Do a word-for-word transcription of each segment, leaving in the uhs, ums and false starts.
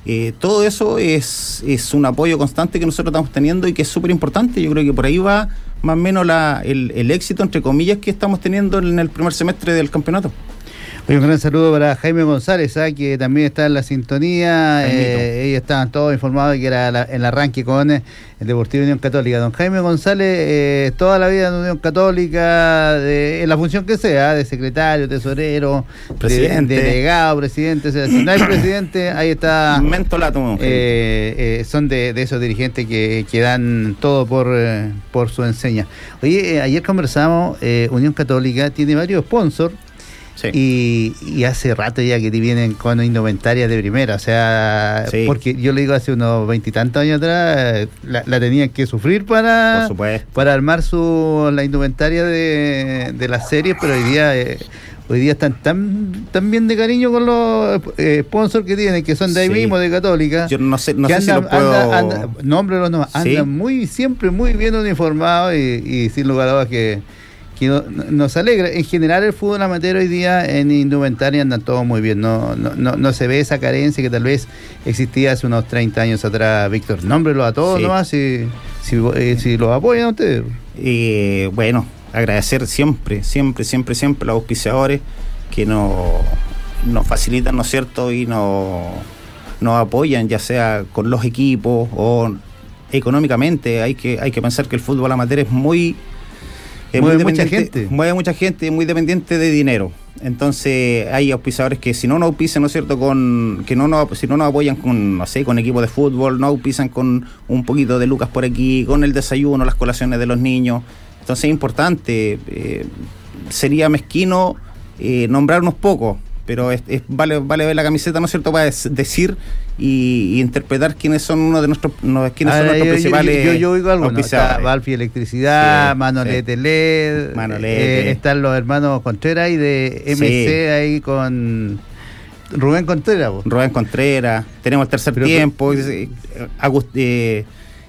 Eh, todo eso es, es un apoyo constante que nosotros estamos teniendo y que es súper importante. Yo creo que por ahí va más o menos la, el, el éxito, entre comillas, que estamos teniendo en el primer semestre del campeonato. Oye, un gran saludo para Jaime González, ¿eh? que también está en la sintonía. Eh, ellos estaban todos informados de que era la, el arranque con el Deportivo Unión Católica. Don Jaime González, eh, toda la vida en Unión Católica, de, en la función que sea, de secretario, tesorero, presidente, de, delegado, presidente. O sea, si no hay presidente, ahí está. Mentolato. Eh, eh, son de, de esos dirigentes que, que dan todo por, eh, por su enseña. Oye, eh, ayer conversamos, eh, Unión Católica tiene varios sponsors. Sí. Y, y hace rato ya que te vienen con indumentarias de primera, o sea, sí. porque yo le digo hace unos veintitantos años atrás, la, la tenían que sufrir para, para armar su la indumentaria de, de las series, pero hoy día eh, hoy día están tan, tan bien de cariño con los eh, sponsors que tienen, que son de ahí sí. mismo, de Católica. Yo no sé, no sé andan, si lo puedo... Anda, anda, nómbrelo nomás, ¿Sí? andan muy, siempre muy bien uniformados y, y sin lugar a dudas que que nos alegra. En general el fútbol amateur hoy día en indumentaria andan todos muy bien, no, no, no, no se ve esa carencia que tal vez existía hace unos treinta años atrás. Víctor, nómbrelo a todos sí. nomás si, si, eh, si los apoyan ustedes. Eh, bueno, agradecer siempre, siempre, siempre, siempre a los auspiciadores que nos, nos facilitan, ¿no es cierto? Y nos, nos apoyan, ya sea con los equipos o económicamente. Hay que, hay que pensar que el fútbol amateur es muy... Es mueve muy mucha gente. Mueve mucha gente, muy dependiente de dinero. Entonces hay auspiciadores que si no nos auspician, ¿no es cierto?, con que no nos, si no nos apoyan con, no sé, con equipos de fútbol, no auspician con un poquito de lucas por aquí, con el desayuno, las colaciones de los niños. Entonces es importante, eh, sería mezquino eh, nombrar unos pocos, pero es, es, vale, vale ver la camiseta, ¿no es cierto?, para es, decir y, y interpretar quiénes son uno de nuestros, no, quiénes ah, son nuestros yo, principales yo, yo, yo oigo algo, ¿no? Está auspiciadores. Valfi Electricidad, sí, Manolete sí. L E D, Manolete. Eh, están los hermanos Contreras y de M C sí. ahí con Rubén Contreras. ¿Vos? Rubén Contreras, tenemos el tercer pero, tiempo, pero, eh, Agust, eh,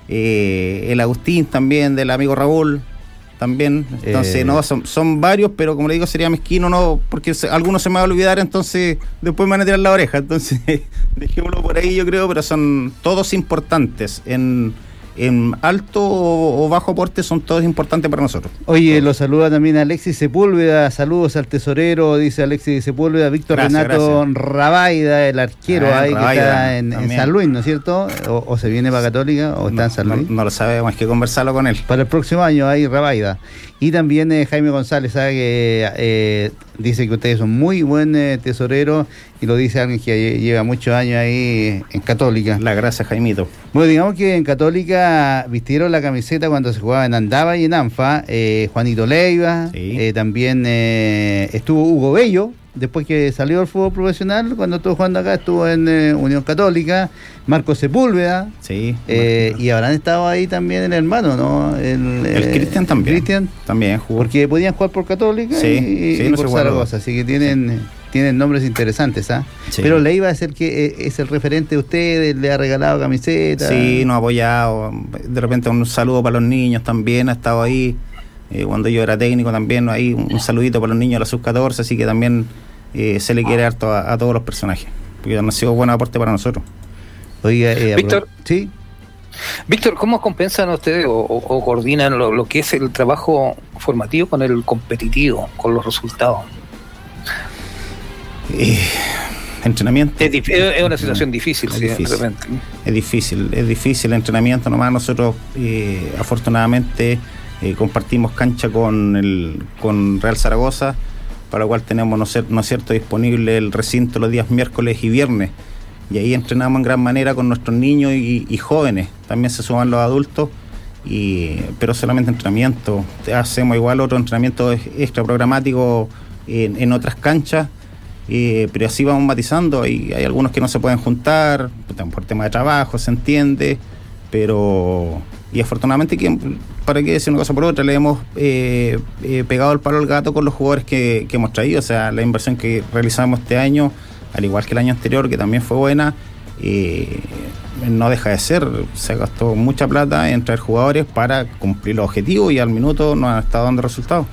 eh, el Agustín también, del amigo Raúl. También, entonces eh, no, son, son varios, pero como le digo, sería mezquino, no, porque se, algunos se me va a olvidar, entonces después me van a tirar la oreja, entonces dejémoslo por ahí, yo creo, pero son todos importantes, en, en alto o, o bajo aporte son todos importantes para nosotros. Oye, todos. Lo saluda también Alexis Sepúlveda, saludos al tesorero, dice Alexis Sepúlveda, Víctor gracias, Renato gracias. Rabaida, el arquero ah, ahí Rabaida, que está en, en San Luis, ¿no es cierto? O, o se viene para Católica o está no, en San Luis. No, no lo sabemos, hay que conversarlo con él. Para el próximo año hay Rabaida. Y también eh, Jaime González, ¿sabe? Que eh, dice que ustedes son muy buen eh, tesorero y lo dice alguien que lleva muchos años ahí en Católica. La gracia, Jaimito. Bueno, digamos que en Católica vistieron la camiseta cuando se jugaba en Andava y en Anfa, eh, Juanito Leiva, sí. eh, también eh, estuvo Hugo Bello, después que salió del fútbol profesional, cuando estuvo jugando acá, estuvo en eh, Unión Católica, Marco Sepúlveda, sí, eh, y habrán estado ahí también el hermano, ¿no? El, el eh, Cristian también. Cristian también jugó. Porque podían jugar por Católica sí, y, sí, y no por Zaragoza, así que tienen... Sí. Tienen nombres interesantes, ¿ah? ¿eh? Sí. Pero Leiva es el que es el referente de ustedes, le ha regalado camisetas. Sí, nos ha apoyado. De repente un saludo para los niños también, ha estado ahí. Eh, cuando yo era técnico también, ahí un, un saludito para los niños de la sub catorce, así que también eh, se le quiere harto a, a todos los personajes, porque han sido buen aporte para nosotros. Oiga, eh, Víctor, ¿sí? Víctor, ¿cómo compensan ustedes o, o, o coordinan lo, lo que es el trabajo formativo con el competitivo, con los resultados? Eh, entrenamiento es, dif- es una situación difícil, es sí, difícil. de repente. es difícil es difícil el entrenamiento nomás. Nosotros eh, afortunadamente eh, compartimos cancha con el con Real Zaragoza, para lo cual tenemos no, ser, no es cierto disponible el recinto los días miércoles y viernes, y ahí entrenamos en gran manera con nuestros niños y, y jóvenes. También se suman los adultos, y pero solamente entrenamiento. Hacemos igual otro entrenamiento extra programático en, en otras canchas. Eh, pero así vamos matizando. Hay, hay algunos que no se pueden juntar por tema de trabajo, se entiende, pero y afortunadamente, que para qué decir una cosa por otra, le hemos eh, eh, pegado el palo al gato con los jugadores que, que hemos traído. O sea, la inversión que realizamos este año, al igual que el año anterior, que también fue buena, eh, no deja de ser. Se gastó mucha plata en traer jugadores para cumplir los objetivos y al minuto nos han estado dando resultados.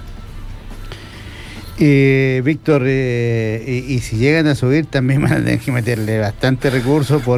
Eh, Víctor, eh, y, y si llegan a subir también van a tener que meterle bastante recursos por